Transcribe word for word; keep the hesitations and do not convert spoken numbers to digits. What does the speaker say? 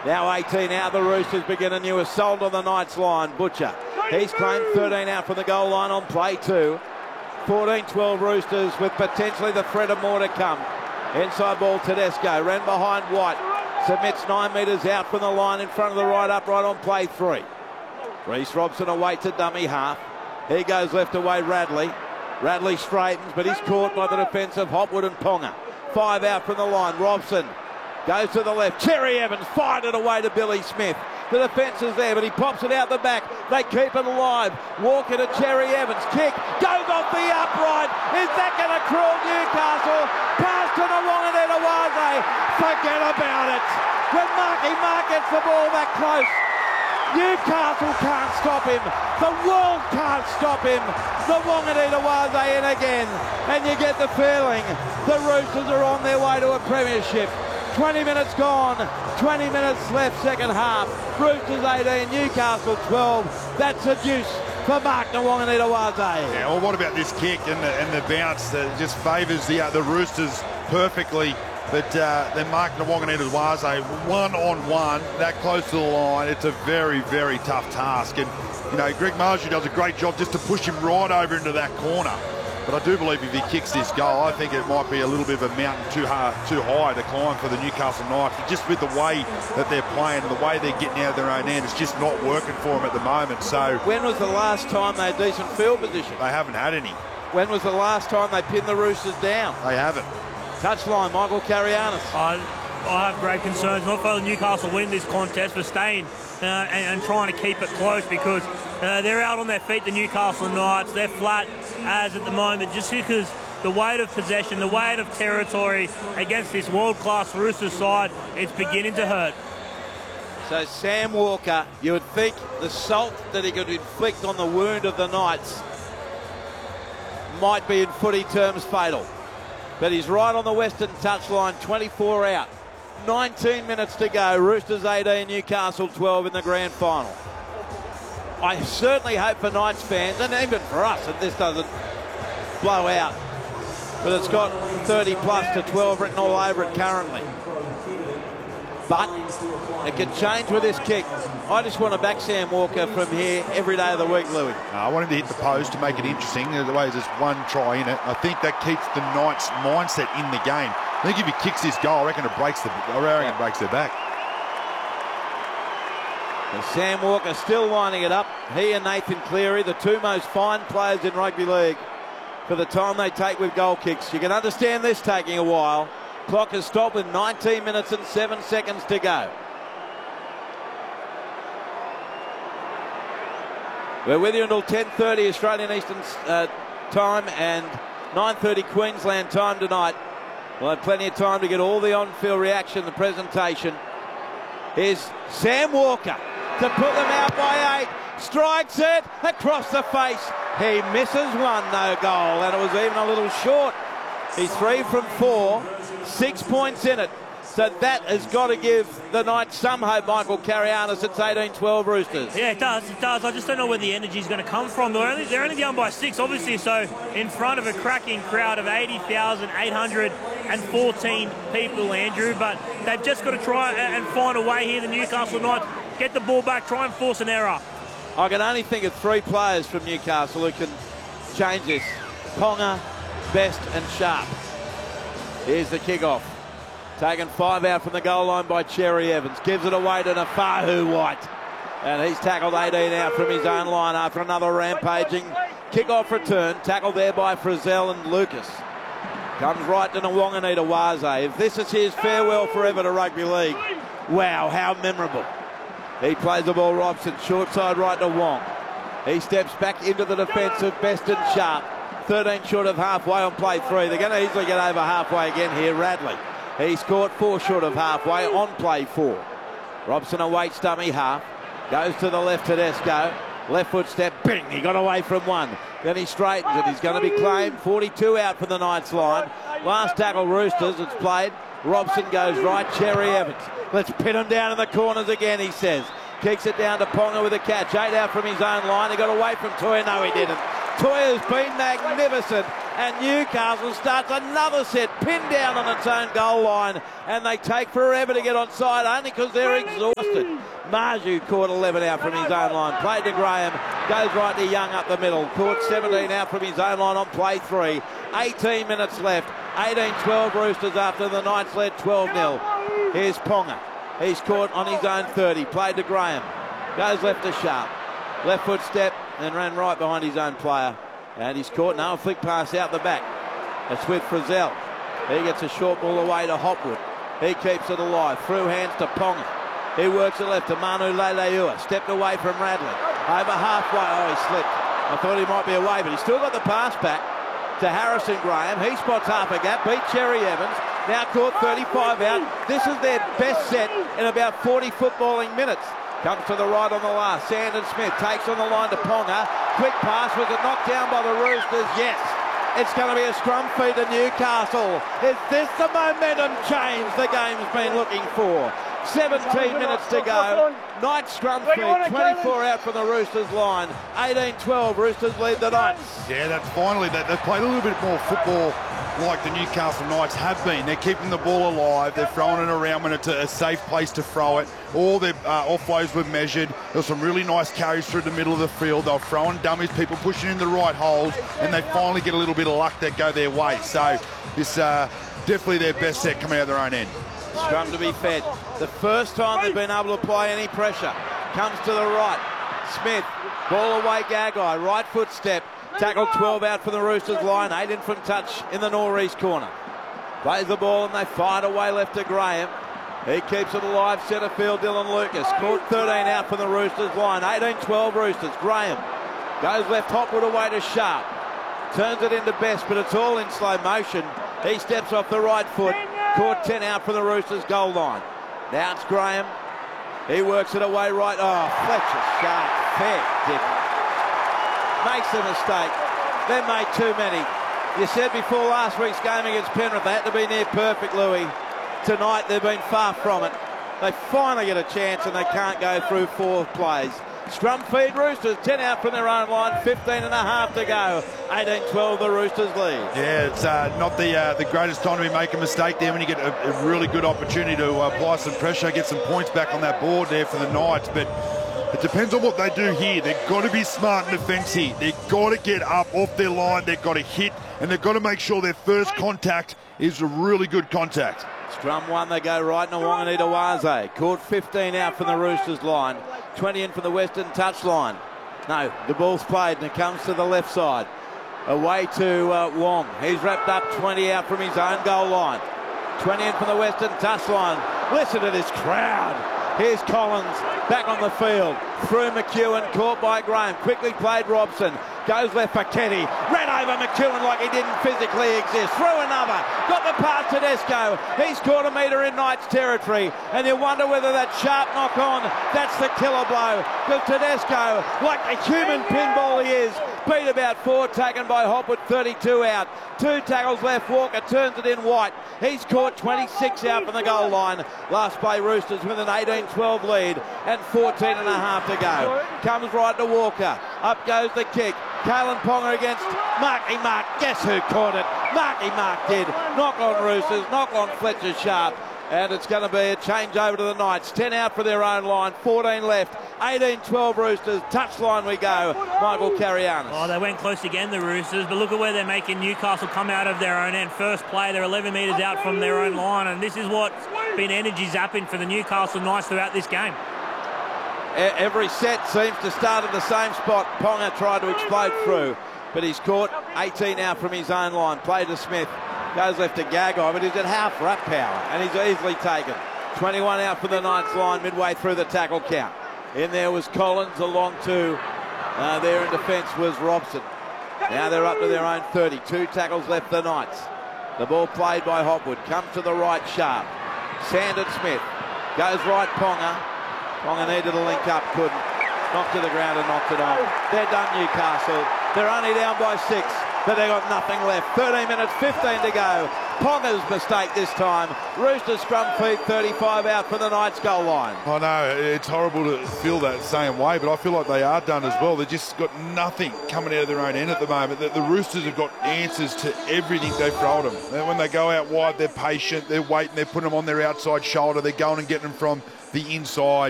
Now eighteen out, the Roosters begin a new assault on the Knights line. Butcher, he's claimed thirteen out from the goal line on play two. fourteen twelve Roosters with potentially the threat of more to come. Inside ball, Tedesco, ran behind White. Submits nine metres out from the line in front of the right upright on play three. Reece Robson awaits a dummy half. He goes left away, Radley. Radley straightens, but he's caught by the defence of Hopwood and Ponga. Five out from the line. Robson goes to the left. Cherry Evans fired it away to Billy Smith. The defence is there, but he pops it out the back. They keep it alive. Walker to Cherry Evans. Kick goes off the upright. Is that going to crawl Newcastle? Pass to Nawaqanitawase. Forget about it. When Marky Mark gets the ball that close, Newcastle can't stop him. The world can't stop him. Nawaqanitawase in again. And you get the feeling the Roosters are on their way to a premiership. twenty minutes gone, twenty minutes left, second half. Roosters eighteen, Newcastle twelve. That's a deuce for Mark Nawaqanitawase. Yeah, well, what about this kick and the, and the bounce that just favours the, uh, the Roosters perfectly. But uh, then Mark Nawaqanitawase, one-on-one, that close to the line, it's a very, very tough task. And, you know, Greg Marshall does a great job just to push him right over into that corner. But I do believe if he kicks this goal, I think it might be a little bit of a mountain too high, too high to climb for the Newcastle Knights. But just with the way that they're playing and the way they're getting out of their own end, it's just not working for them at the moment. So when was the last time they had decent field position? They haven't had any. When was the last time they pinned the Roosters down? They haven't. Touchline, Michael Carianis. I, I have great concerns, not for Newcastle win this contest, but staying uh, and, and trying to keep it close, because uh, they're out on their feet, the Newcastle Knights. They're flat as at the moment, just because the weight of possession, the weight of territory against this world-class Roosters side, it's beginning to hurt. So Sam Walker, you would think the salt that he could inflict on the wound of the Knights might be in footy terms fatal. But he's right on the western touchline, twenty-four out. nineteen minutes to go. Roosters eighteen, Newcastle twelve in the grand final. I certainly hope for Knights fans, and even for us, that this doesn't blow out. But it's got thirty plus to twelve written all over it currently. But it can change with this kick. I just want to back Sam Walker from here every day of the week, Louis. Uh, I want him to hit the post to make it interesting. The way there's one try in it. I think that keeps the Knights' mindset in the game. I think if he kicks this goal, I reckon it breaks the. I reckon it breaks their back. And Sam Walker still lining it up. He and Nathan Cleary, the two most fine players in rugby league, for the time they take with goal kicks. You can understand this taking a while. Clock has stopped with nineteen minutes and seven seconds to go. We're with you until ten thirty Australian Eastern uh, time and nine thirty Queensland time tonight. We'll have plenty of time to get all the on-field reaction, the presentation. Here's Sam Walker to put them out by eight. Strikes it across the face. He misses one, no goal, and it was even a little short. He's three from four, six points in it. So that has got to give the Knights some hope, Michael Carianis. It's eighteen twelve Roosters. Yeah, it does, it does. I just don't know where the energy is going to come from. They're only, they're only down by six, obviously, so in front of a cracking crowd of eighty thousand eight hundred fourteen people, Andrew. But they've just got to try and find a way here, the Newcastle Knights. Get the ball back, try and force an error. I can only think of three players from Newcastle who can change this. Ponga, Best and Sharp. Here's the kick-off. Taken five out from the goal line by Cherry Evans. Gives it away to Nafahu White. And he's tackled eighteen out from his own line after another rampaging kick-off return. Tackled there by Frizzell and Lucas. Comes right to Nawaqanitawase. If this is his farewell forever to rugby league, wow, how memorable. He plays the ball Robson, short side right to Wong. He steps back into the defence of Best and Sharp. thirteen short of halfway on play three. They're going to easily get over halfway again here, Radley. He's caught four short of halfway on play four. Robson awaits dummy half. Goes to the left, Tedesco. Left foot step, bing, he got away from one. Then he straightens it. He's going to be claimed. forty-two out from the Knights line. Last tackle, Roosters. It's played. Robson goes right. Cherry Evans. Let's pin him down in the corners again, he says. Kicks it down to Ponga with a catch. Eight out from his own line. He got away from Toya. No, he didn't. Toya's been magnificent. and Newcastle starts another set, pinned down on its own goal line, and they take forever to get onside only because they're exhausted. Marju caught eleven out from his own line, played to Graham, goes right to Young up the middle, caught seventeen out from his own line on play three. eighteen minutes left, eighteen twelve Roosters after the Knights led twelve nil. Here's Ponga, he's caught on his own thirty, played to Graham, goes left to Sharp, left foot step and ran right behind his own player, and he's caught now a flick pass out the back. It's with Frizzell, he gets a short ball away to Hopwood, he keeps it alive, through hands to Ponga. He works it left to Manu Leilua, stepped away from Radley, over halfway, oh he slipped, I thought he might be away, but he's still got the pass back to Harrison Graham, he spots half a gap, beat Cherry Evans, now caught thirty-five out, this is their best set in about forty footballing minutes. Comes to the right on the last, Sandon Smith takes on the line to Ponga, quick pass, was it knocked down by the Roosters? Yes. It's going to be a scrum feed to Newcastle. Is this the momentum change the game's been looking for? seventeen minutes to go. Knights scrum feed, twenty-four out from the Roosters line. eighteen twelve, Roosters lead the Knights. Yeah, that's finally, that they've played a little bit more football like the Newcastle Knights have been. They're keeping the ball alive. They're throwing it around when it's a, a safe place to throw it. All their uh, offloads were measured. There were some really nice carries through the middle of the field. They were throwing dummies, people pushing in the right holes, and they finally get a little bit of luck that go their way. So this uh, definitely their best set coming out of their own end. Scrum to be fed. The first time they've been able to apply any pressure. Comes to the right. Smith, ball away Gagai, right foot step. Tackle twelve out from the Roosters line, eight in from touch in the northeast corner. Plays the ball and they fire it away left to Graham. He keeps it alive, centre field Dylan Lucas. Caught thirteen out from the Roosters line, eighteen twelve Roosters. Graham goes left, Hopwood away to Sharp. Turns it into Best, but it's all in slow motion. He steps off the right foot. Caught ten out from the Roosters goal line. Now it's Graham. He works it away right. Oh, Fletcher Sharp, fair difference. Makes a mistake. They made too many. You said before last week's game against Penrith they had to be near perfect, Louis. Tonight they've been far from it. They finally get a chance and they can't go through four plays. Scrum feed Roosters, ten out from their own line, fifteen and a half to go. eighteen twelve the Roosters lead. Yeah, it's uh, not the uh, the greatest time to be making a mistake there when you get a, a really good opportunity to uh, apply some pressure, get some points back on that board there for the Knights. But it depends on what they do here. They've got to be smart in defence here. They've got to get up off their line. They've got to hit, and they've got to make sure their first contact is a really good contact. Scrum one, they go right, and Wanganita-Waze. Caught fifteen out from the Roosters line. twenty in from the Western touch line. No, the ball's played, and it comes to the left side. Away to uh, Wong. He's wrapped up twenty out from his own goal line. twenty in from the Western touch line. Listen to this crowd. Here's Collins back on the field. Through McEwen, caught by Graham. Quickly played Robson. Goes left for Kenny. Ran over McEwen like he didn't physically exist. Through another. Got the pass to Tedesco. He's caught a metre in Knights territory. And you wonder whether that sharp knock on, that's the killer blow. Because Tedesco, like the human pinball he is, beat about four, taken by Hopwood, thirty-two out. Two tackles left, Walker turns it in White. He's caught twenty-six out from the goal line. Last play, Roosters with an eighteen twelve lead and fourteen and a half to go. Comes right to Walker. Up goes the kick. Kalen Ponga against Marky Mark. Guess who caught it? Marky Mark did. Knock on Roosters, knock on Fletcher Sharp. And it's going to be a change over to the Knights. ten out for their own line, fourteen left. eighteen twelve Roosters. Touchline we go. Michael Carianis. Oh, they went close again, the Roosters, but look at where they're making Newcastle come out of their own end. First play, they're eleven metres out from their own line, and this is what's been energy zapping for the Newcastle Knights throughout this game. Every set seems to start at the same spot. Ponga tried to explode through, but he's caught eighteen out from his own line. Play to Smith. Goes left to Gagai, but he's at half ruck power, and he's easily taken. twenty-one out for the Knights line, midway through the tackle count. In there was Collins, along to uh, there in defence was Robson. Now they're up to their own thirty. Two tackles left for the Knights. The ball played by Hopwood. Comes to the right, Sharp. Sandon Smith. Goes right, Ponga. Ponga needed a link up, couldn't. Knocked to the ground and knocked it on. They're done, Newcastle. They're only down by six, but they got nothing left. thirteen minutes, fifteen to go. Ponga's mistake this time. Roosters scrum feed thirty-five out for the Knights goal line. I know, it's horrible to feel that same way, but I feel like they are done as well. They've just got nothing coming out of their own end at the moment. The, the Roosters have got answers to everything they've thrown them. And when they go out wide, they're patient, they're waiting, they're putting them on their outside shoulder, they're going and getting them from the inside.